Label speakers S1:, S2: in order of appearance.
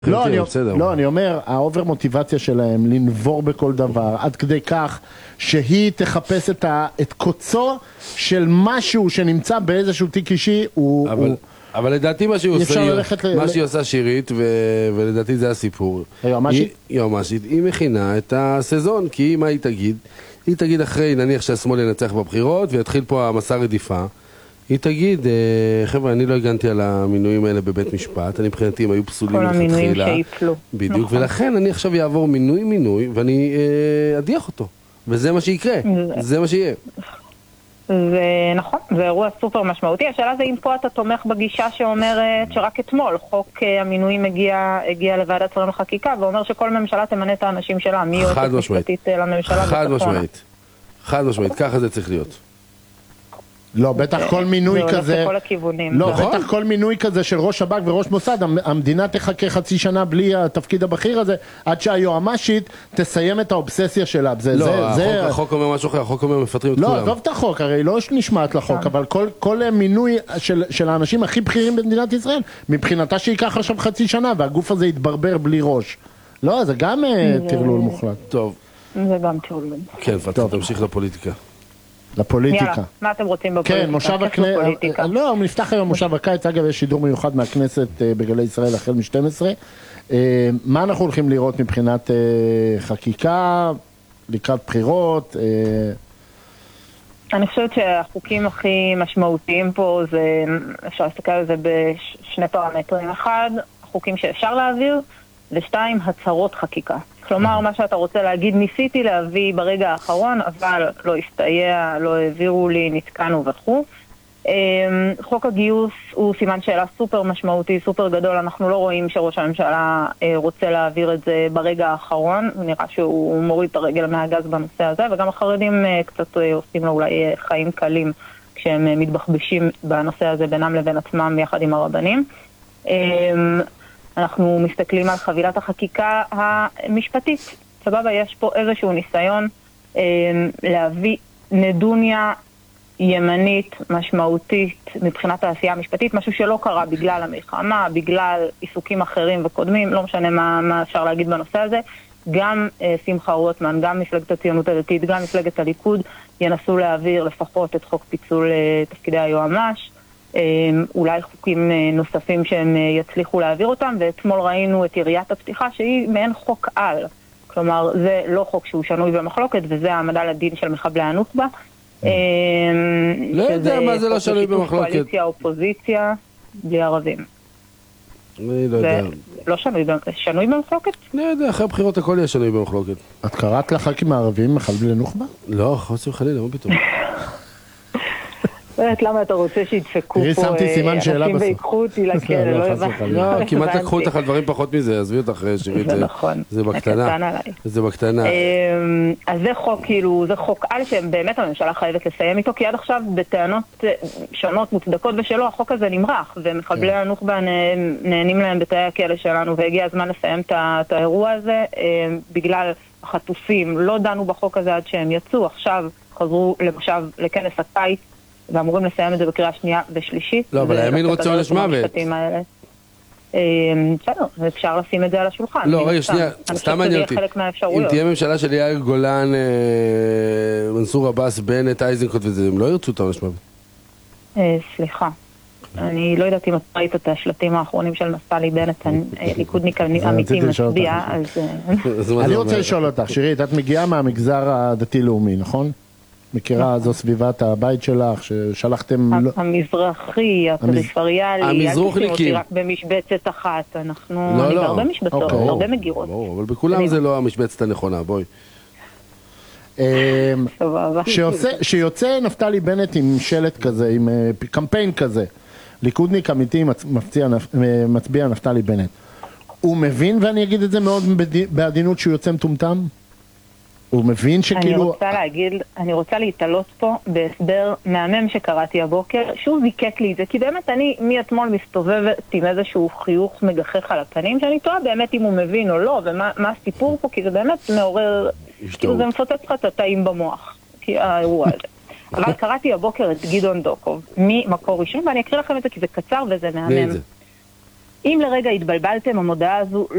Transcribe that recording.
S1: לא, אני אומר, האובר מוטיבציה שלהם לנבור בכל דבר, עד כדי כך שהיא תחפש את קוצו של משהו שנמצא באיזשהו תיק אישי,
S2: אבל לדעתי מה שהיא עושה שירית, ולדעתי זה הסיפור. יועמשית, היא מכינה את הסזון, כי מה היא תגיד? היא תגיד אחרי, נניח שהשמאל ינצח בבחירות, ויתחיל פה המסע רדיפה. היא תגיד, חבר'ה, אני לא הגנתי על המינויים האלה בבית משפט, אני מבחינתי הם היו פסולים
S3: כל המינויים שהיפלו.
S2: בדיוק, ולכן אני עכשיו אעבור מינוי, ואני אדיח אותו. וזה מה שיקרה, זה מה שיהיה.
S3: זה נכון, זה אירוע סופר משמעותי. השאלה זה אם פה אתה תומך בגישה שאומרת שרק אתמול חוק המינויים הגיע לוועדת שרים לחקיקה, ואומר שכל ממשלה תמנה את האנשים שלה, מי יועצת משפטית לממשלה.
S2: חד משמעית, ככה זה צריך להיות.
S1: לא, בטח כל מינוי כזה, לא, בטח כל מינוי כזה של ראש שב"כ וראש מוסד, המדינה תחכה חצי שנה בלי התפקיד הבכיר הזה, עד שהיועמשית תסיים את האובססיה שלה.
S2: לא, החוק אומר משהו אחר, החוק אומר מפטרים את כולם.
S1: לא, עזוב את החוק, הרי לא נשמעת לחוק, אבל כל מינוי של האנשים הכי בכירים במדינת ישראל, מבחינתה שיקח עכשיו חצי שנה, והגוף הזה יתברבר בלי ראש. לא, זה גם טרלול מוחלט.
S2: טוב.
S3: זה גם טרלול.
S2: כן, פתח, תמשיך לפוליטיקה.
S1: לפוליטיקה.
S3: יאללה, מה אתם רוצים בפוליטיקה?
S1: כן, מושב הכנסת, לא, נפתח היום מושב הקיץ, אגב יש שידור מיוחד מהכנסת בגלי ישראל החל מ-12. מה אנחנו הולכים לראות מבחינת חקיקה, לקראת בחירות?
S3: אני חושבת שהחוקים הכי משמעותיים פה, אפשר להסתכל על זה בשני פרמטרים. אחד, חוקים שאפשר להעביר, ושתיים, הצהרות חקיקה. כלומר, מה שאתה רוצה להגיד, ניסיתי להביא ברגע האחרון, אבל לא הסתייע, לא העבירו לי, נתקענו וכו'. חוק הגיוס הוא סימן שאלה סופר משמעותי, סופר גדול. אנחנו לא רואים שראש הממשלה רוצה להעביר את זה ברגע האחרון. נראה שהוא מוריד את הרגל מהגז בנושא הזה, וגם החרדים קצת עושים לו אולי חיים קלים כשהם מתבחבשים בנושא הזה בינם לבין עצמם יחד עם הרבנים. אנחנו מסתכלים על חבילת החקיקה המשפטית. סבבה, יש פה איזשהו ניסיון להביא נדוניה ימנית משמעותית מבחינת העשייה המשפטית, משהו שלא קרה בגלל המלחמה, בגלל עיסוקים אחרים וקודמים, לא משנה מה אפשר להגיד בנושא הזה. גם שמחה רוטמן, גם מפלגת הציונות הדתית, גם מפלגת הליכוד ינסו להעביר לפחות את חוק פיצול תפקידי היועמ"ש. אולי חוקים נוספים שהם יצליחו להעביר אותם, ואתמול ראינו את יריית הפתיחה שהיא מעין חוק על. כלומר, זה לא חוק שהוא שנוי במחלוקת, וזה העמדה לדין של מחבלי הנוח'בה.
S2: לא יודע מה זה לא שנוי במחלוקת.
S3: קואליציה, אופוזיציה, בלי ערבים.
S2: אני לא יודע.
S3: לא שנוי במחלוקת?
S2: לא יודע, אחרי הבחירות הכל יהיה שנוי במחלוקת.
S1: את קראת לח"כים הערבים מחבלי נוח'בה?
S2: לא, חוץ וחלילה, מה פתאום?
S3: למה אתה רוצה שידפקו פה אנשים ויקחו אותי לכלא, לא הבנתי.
S2: לא, כמעט לקחו אותך על דברים פחות מזה, עזבי אותך שירית, זה בקטנה. זה בקטנה.
S3: אז זה חוק, כאילו, זה חוק על שבאמת הממשלה חייבת לסיים איתו, כי עד עכשיו בטענות שונות מוצדקות ושלא, החוק הזה נמרח, ומחבלי הנוח'בה נהנים להם בתאי הכלא שלנו, והגיע הזמן לסיים את האירוע הזה, בגלל החטופים, לא דנו בחוק הזה עד שהם יצאו, עכשיו חזרו למשל לכנס הקיץ, ואמורים לסיים את זה בקריאה שנייה ושלישית.
S2: לא, אבל הימין רוצה עונש מוות.
S3: בסדר, אפשר לשים את זה על השולחן.
S2: לא, רגע, שנייה, סתם מעניין אותי. אם תהיה ממשלה של יאיר גולן, מנסור עבאס, בנט, איזנקוט וזה, הם לא ירצו את העונש מוות.
S3: סליחה. אני לא יודעת אם את ראית את השלטים האחרונים של נפתלי בנט, ליכודניק אמיתי מצביע.
S1: אני רוצה לשאול אותך, שירית, את מגיעה מהמגזר הדתי-לאומי, נכון? מכירה, זו סביבת הבית שלך, ששלחתם...
S3: המזרחי, הפריפריאלי,
S2: המזרוחניקים.
S3: רק במשבצת אחת, אנחנו... הרבה משבצות, הרבה מגירות.
S2: אבל בכולם זה לא המשבצת הנכונה, בואי.
S1: שיוצא נפתלי בנט עם שלט כזה, עם קמפיין כזה, ליכודניק אמיתי מצביע נפתלי בנט. הוא מבין, ואני אגיד את זה מאוד בעדינות, שהוא יוצא מטומטם? הוא מבין שכאילו...
S3: אני רוצה להתעלות פה בהסבר מהמם שקראתי הבוקר, שוב זיקק לי את זה, כי באמת אני מאתמול מסתובבת עם איזשהו חיוך מגחך על הפנים, שאני טועה באמת אם הוא מבין או לא, ומה הסיפור פה, כי זה באמת מעורר, כאילו זה מפוצץ לך את התאים במוח, כי האירוע הזה. אבל קראתי הבוקר את גדעון דוקוב, ממקור ראשון, ואני אקריא לכם את זה כי זה קצר וזה מהמם. אם לרגע התבלבלתם, המודעה הזו